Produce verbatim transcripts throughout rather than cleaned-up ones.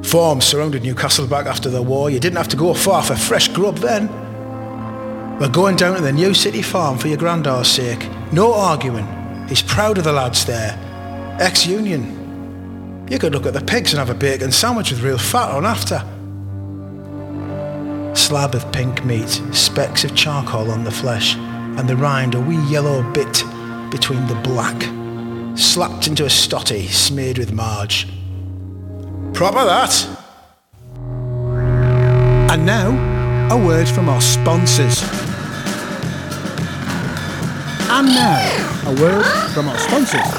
Farms surrounded Newcastle back after the war. You didn't have to go far for fresh grub then. We're going down to the New City farm for your granddad's sake. No arguing. He's proud of the lads there. Ex-union. You could look at the pigs and have a bacon sandwich with real fat on after. Slab of pink meat, specks of charcoal on the flesh, and the rind a wee yellow bit between the black. Slapped into a stotty, smeared with marge. Proper that. And now, a word from our sponsors. And now, a word from our sponsors.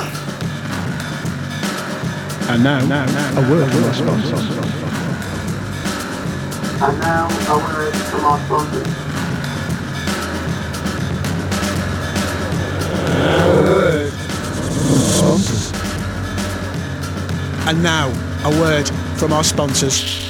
And now, now, now, a word from our sponsors. And now, a word from our sponsors. A word from our sponsors. And now, a word from our sponsors.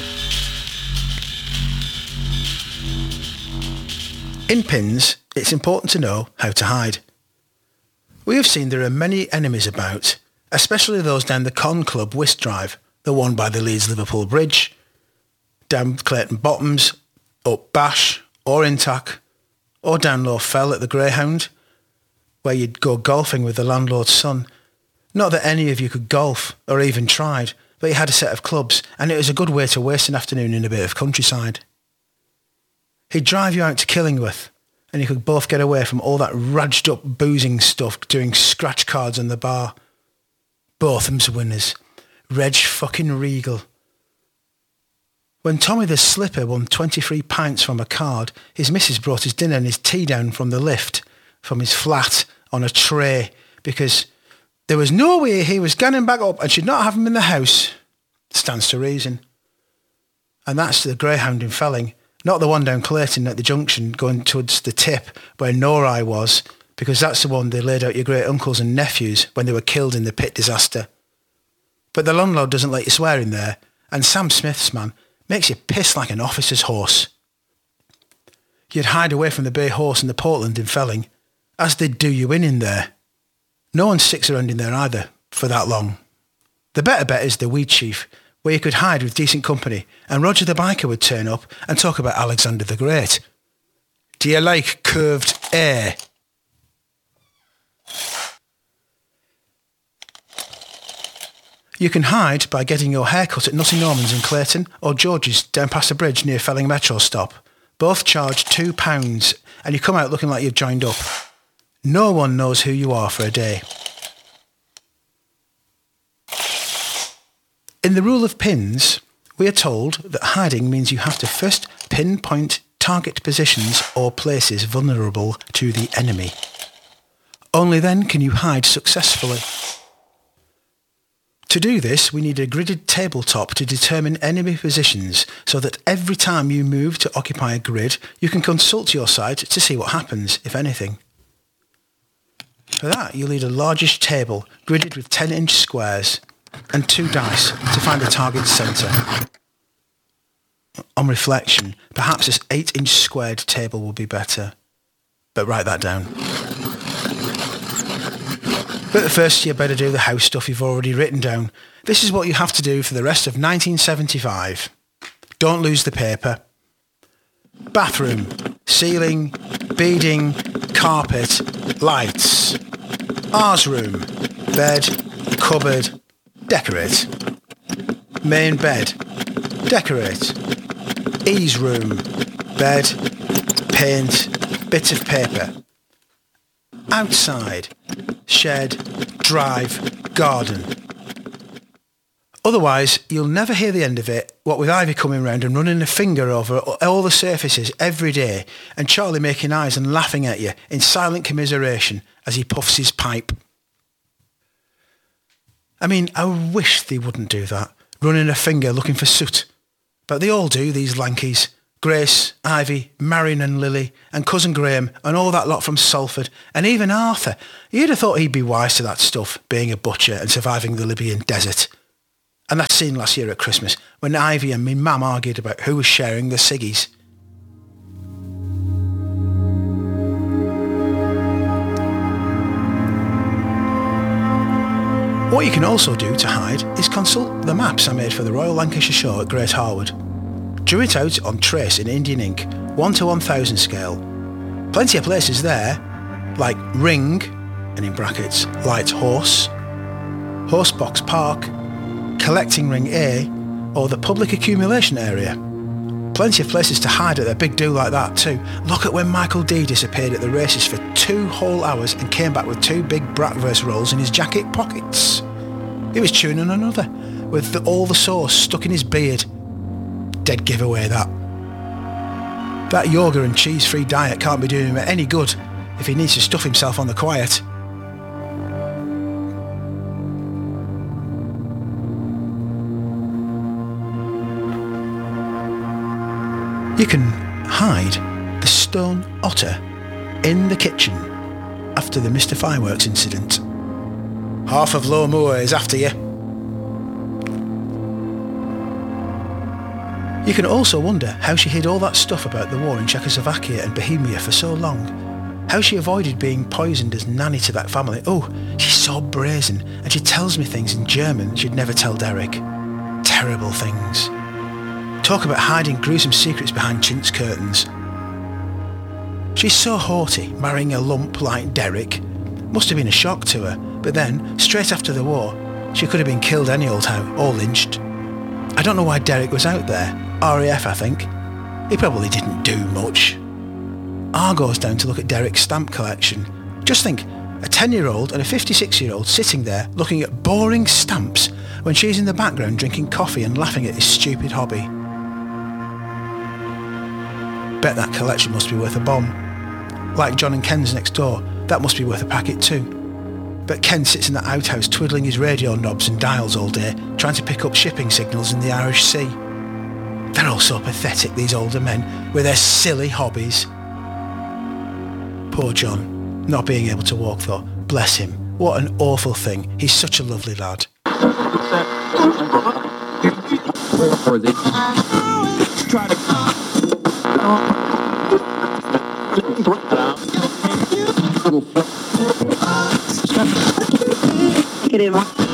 In pins, it's important to know how to hide. We have seen there are many enemies about, especially those down the Con Club Whist Drive, the one by the Leeds-Liverpool Bridge, down Clayton Bottoms, up Bash, or Intac, or down Low Fell at the Greyhound, where you'd go golfing with the landlord's son. Not that any of you could golf, or even tried, but you had a set of clubs, and it was a good way to waste an afternoon in a bit of countryside. He'd drive you out to Killingworth, and you could both get away from all that radged up boozing stuff doing scratch cards in the bar. Botham's winners. Reg fucking Regal. When Tommy the Slipper won twenty-three pints from a card, his missus brought his dinner and his tea down from the lift, from his flat, on a tray, because there was no way he was ganning back up and she'd not have him in the house. Stands to reason. And that's the Greyhound in Felling. Not the one down Clayton at the junction going towards the tip where Norai was, because that's the one they laid out your great uncles and nephews when they were killed in the pit disaster. But the landlord doesn't let you swear in there, and Sam Smith's man makes you piss like an officer's horse. You'd hide away from the Bay Horse and the Portland in Felling, as they'd do you in in there. No one sticks around in there either, for that long. The better bet is the Weed Chief, where you could hide with decent company, and Roger the Biker would turn up and talk about Alexander the Great. Do you like curved air? You can hide by getting your hair cut at Nutty Norman's in Clayton, or George's down past the bridge near Felling Metro stop. Both charge two pounds, and you come out looking like you've joined up. No one knows who you are for a day. In the rule of pins, we are told that hiding means you have to first pinpoint target positions or places vulnerable to the enemy. Only then can you hide successfully. To do this, we need a gridded tabletop to determine enemy positions so that every time you move to occupy a grid, you can consult your site to see what happens, if anything. For that, you'll need a largish table gridded with ten inch squares and two dice to find the target centre. On reflection, perhaps this eight inch squared table will be better. But write that down. But first you better do the house stuff you've already written down. This is what you have to do for the rest of nineteen seventy-five. Don't lose the paper. Bathroom, ceiling, beading, carpet, lights. Ours room, bed, cupboard, decorate. Main bed, decorate. Ease room, bed, paint, bits of paper. Outside, shed, drive, garden. Otherwise, you'll never hear the end of it, what with Ivy coming round and running a finger over all the surfaces every day, and Charlie making eyes and laughing at you in silent commiseration as he puffs his pipe. I mean, I wish they wouldn't do that, running a finger looking for soot. But they all do, these Lankies. Grace, Ivy, Marion and Lily, and Cousin Graham, and all that lot from Salford, and even Arthur. You'd have thought he'd be wise to that stuff, being a butcher and surviving the Libyan desert. And that scene last year at Christmas, when Ivy and me mum argued about who was sharing the ciggies. What What you can also do to hide is consult the maps I made for the Royal Lancashire Show at Great Harwood. Drew it out on trace in Indian ink, one to one thousand scale. Plenty of places there, like Ring, and in brackets, Light Horse, Horsebox Park, Collecting Ring A, or the Public Accumulation Area. Plenty of places to hide at a big do like that too. Look at when Michael D disappeared at the races for two whole hours and came back with two big Bratwurst rolls in his jacket pockets. He was chewing on another, with the, all the sauce stuck in his beard. Dead giveaway that. That yoga and cheese-free diet can't be doing him any good if he needs to stuff himself on the quiet. You can hide the stone otter in the kitchen after the Mister Fireworks incident. Half of Low Moor is after you. You can also wonder how she hid all that stuff about the war in Czechoslovakia and Bohemia for so long. How she avoided being poisoned as nanny to that family. Oh, she's so brazen, and she tells me things in German she'd never tell Derek. Terrible things. Talk about hiding gruesome secrets behind chintz curtains. She's so haughty, marrying a lump like Derek. Must have been a shock to her, but then, straight after the war, she could have been killed any old how, or lynched. I don't know why Derek was out there. R A F, I think. He probably didn't do much. Argo's down to look at Derek's stamp collection. Just think, a ten-year-old and a fifty-six-year-old sitting there looking at boring stamps when she's in the background drinking coffee and laughing at his stupid hobby. Bet that collection must be worth a bomb. Like John and Ken's next door, that must be worth a packet too. But Ken sits in that outhouse twiddling his radio knobs and dials all day, trying to pick up shipping signals in the Irish Sea. They're all so pathetic, these older men, with their silly hobbies. Poor John, not being able to walk though. Bless him. What an awful thing. He's such a lovely lad. Get him.